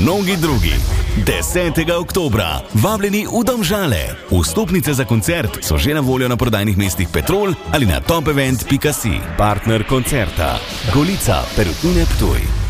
mnogi drugi. 10. oktobra, vabljeni v Domžale. Vstopnice za koncert so že na voljo na prodajnih mestih Petrol ali na topevent.si. Partner koncerta Golica Perutnine Ptuj.